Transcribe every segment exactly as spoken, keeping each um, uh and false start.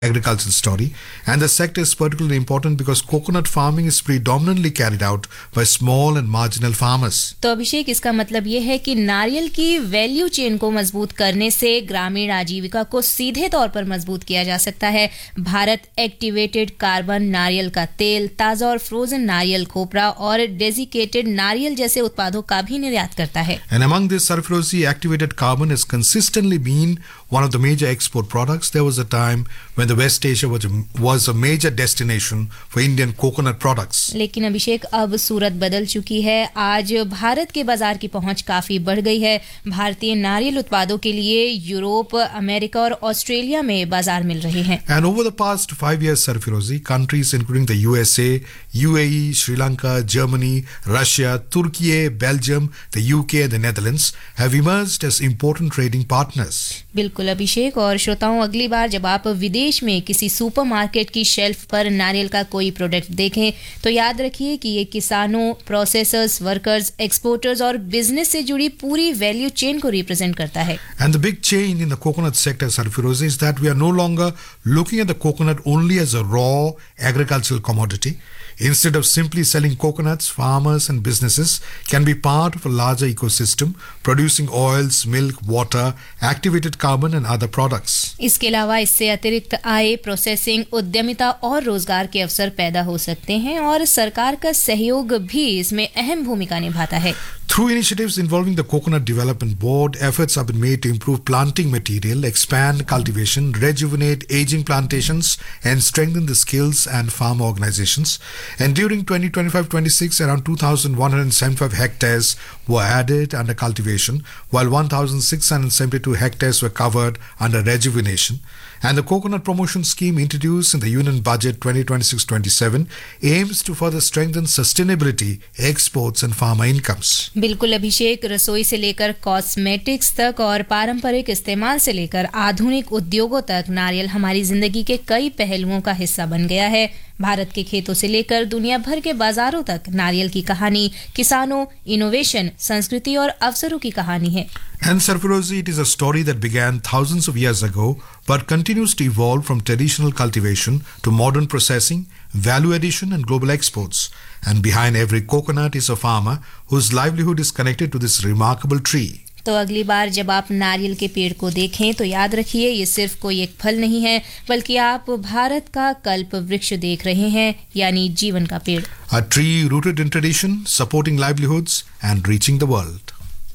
agricultural story, and the sector is particularly important because coconut farming is predominantly carried out by small and marginal farmers. तो अभिषेक, इसका मतलब ये है कि नारियल की वैल्यू चेन को मजबूत करने से ग्रामीण आजीविका को सीधे तौर पर मजबूत किया जा सकता है। भारत एक्टिवेटेड कार्बन नारियल का तेल, ताजा और फ्रोजन नारियल खोपरा और डेजिकेटेड नारियल जैसे उत्पादों का भी निर्यात करता है। And among this, Sarfarozi activated carbon has consistently been one of the major export products. There was a time when the West Asia was a, was a major destination for Indian coconut products. लेकिन अभिषेक, अब सूरत बदल चुकी है। आज भारत के बाजार की पहुंच काफी बढ़ गई है। भारतीय नारियल उत्पादों के लिए यूरोप, अमेरिका और ऑस्ट्रेलिया में बाजार मिल रहे हैं। And over the past five years, Sarfarozi, countries including the U S A, U A E, Sri Lanka, Germany, Russia, Turkey, Belgium, the U K and the Netherlands have emerged as important trading partners. बिल्कुल अभिषेक, और श्रोताओं, अगली बार जब आप विदेश में किसी supermarket की शेल्फ पर नारियल का कोई प्रोडक्ट देखें तो याद रखिए कि ये किसानों, प्रोसेसर्स, वर्कर्स, एक्सपोर्टर्स और बिजनेस से जुड़ी पूरी वैल्यू चेन को रिप्रेजेंट करता है। And the big change in the coconut sector, Sarfarozi, is that we are no longer looking at the coconut only as a raw agricultural commodity. Instead of simply selling coconuts, farmers and businesses can be part of a larger ecosystem, producing oils, milk, water, activated carbon and other products. इसके अलावा इससे अतिरिक्त आय, processing, उद्यमिता और रोजगार के अवसर पैदा हो सकते हैं और सरकार का सहयोग भी इसमें अहम भूमिका निभाता है। Through initiatives involving the Coconut Development Board, efforts have been made to improve planting material, expand cultivation, rejuvenate aging plantations, and strengthen the skills and farm organizations. And during twenty twenty-five twenty-six, around two thousand one hundred seventy-five hectares were added under cultivation, while one thousand six hundred seventy-two hectares were covered under rejuvenation. And the Coconut Promotion Scheme introduced in the Union Budget twenty twenty-six twenty-seven aims to further strengthen sustainability, exports and farmer incomes. बिल्कुल अभिषेक, रसोई से लेकर cosmetics तक और पारंपरिक इस्तेमाल से लेकर आधुनिक उद्योगों तक नारियल हमारी जिंदगी के कई पहलुओं का हिस्सा बन गया है। भारत के खेतों से लेकर दुनिया भर के बाजारों तक नारियल की कहानी किसानों, इनोवेशन, संस्कृति और अवसरों की कहानी है। And Sarfarozi, it is a story that began thousands of years ago but continues to evolve from traditional cultivation to modern processing, value addition and global exports. And behind every coconut is a farmer whose livelihood is connected to this remarkable tree. तो अगली बार जब आप नारियल के पेड़ को देखें तो याद रखिए, ये सिर्फ कोई एक फल नहीं है, बल्कि आप भारत का कल्प वृक्ष देख रहे हैं, यानी जीवन का पेड़। A tree rooted in tradition, supporting livelihoods and reaching the world.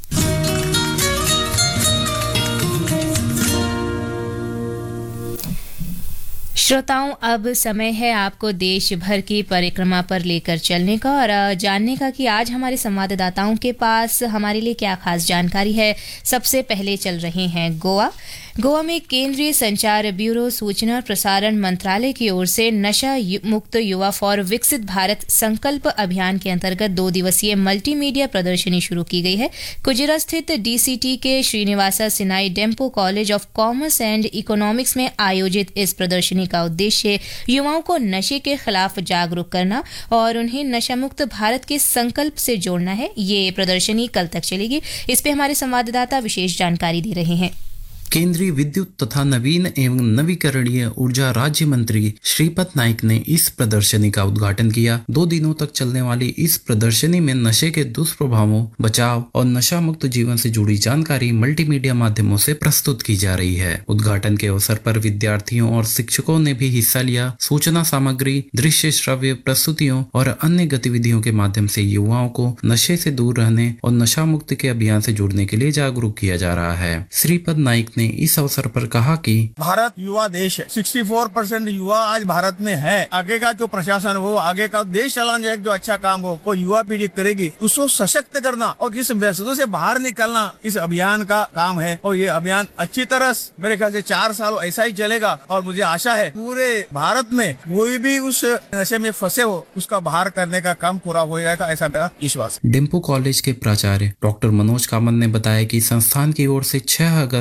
श्रोताओं, अब समय है आपको देश भर की परिक्रमा पर लेकर चलने का और जानने का कि आज हमारे संवाददाताओं के पास हमारे लिए क्या खास जानकारी है। सबसे पहले चल रहे हैं गोवा। गोवा में केंद्रीय संचार ब्यूरो, सूचना और प्रसारण मंत्रालय की ओर से नशा मुक्त युवा फॉर विकसित भारत संकल्प अभियान के अंतर्गत दो दिवसीय मल्टीमीडिया प्रदर्शनी शुरू की गई है। कुजिरा स्थित डीसीटी के Srinivasa Sinai Dempo college of commerce and economics में आयोजित इस प्रदर्शनी का उद्देश्य युवाओं को नशे के खिलाफ जागरूक करना और उन्हें नशा मुक्त भारत के संकल्प से जोड़ना है। ये प्रदर्शनी कल तक चलेगी। इस पे हमारे संवाददाता विशेष जानकारी दे रहे हैं। केंद्रीय विद्युत तथा नवीन एवं नवीकरणीय ऊर्जा राज्य मंत्री श्रीपद नाइक ने इस प्रदर्शनी का उद्घाटन किया। दो दिनों तक चलने वाली इस प्रदर्शनी में नशे के दुष्प्रभावों, बचाव और नशा मुक्त जीवन से जुड़ी जानकारी मल्टीमीडिया माध्यमों से प्रस्तुत की जा रही है। उद्घाटन के अवसर पर विद्यार्थियों और शिक्षकों ने भी हिस्सा लिया। सूचना सामग्री, दृश्य श्रव्य प्रस्तुतियों और अन्य गतिविधियों के माध्यम से युवाओं को नशे से दूर रहने और नशा मुक्त के अभियान से जुड़ने के लिए जागरूक किया जा रहा है। श्रीपद नाइक ने इस अवसर पर कहा कि भारत युवा देश है। चौंसठ परसेंट युवा आज भारत में है। आगे का जो प्रशासन हो, आगे का देश चलाना जो अच्छा काम हो, वो युवा पीढ़ी करेगी। उसको सशक्त करना और इस व्यस्तता से बाहर निकलना इस अभियान का काम है। और ये अभियान अच्छी तरह मेरे ख्याल से चार साल ऐसा ही चलेगा और मुझे आशा है पूरे भारत में कोई भी उस नशे में फंसे हो उसका बाहर करने का काम पूरा हो जाएगा, ऐसा मेरा विश्वास। डेम्पो कॉलेज के प्राचार्य डॉक्टर मनोज कामत ने बताया कि संस्थान की ओर से छह अगस्त से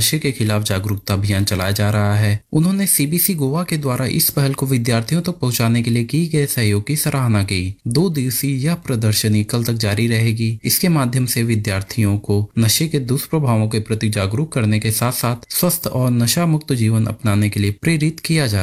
नशे के खिलाफ जागरूकता अभियान चलाया जा रहा है। उन्होंने सीबीसी गोवा के द्वारा इस पहल को विद्यार्थियों तक पहुंचाने के लिए की गए सहयोग की सराहना की। दो दिवसीय यह प्रदर्शनी कल तक जारी रहेगी। इसके माध्यम से विद्यार्थियों को नशे के दुष्प्रभावों के प्रति जागरूक करने के साथ साथ स्वस्थ और नशा मुक्त जीवन अपनाने के लिए प्रेरित किया जा